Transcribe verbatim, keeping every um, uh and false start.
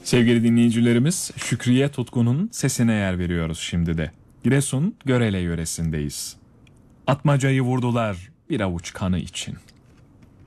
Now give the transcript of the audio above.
Sevgili dinleyicilerimiz, Şükriye Tutkun'un sesine yer veriyoruz şimdi de. Giresun Görele yöresindeyiz. Atmacayı vurdular bir avuç kanı için.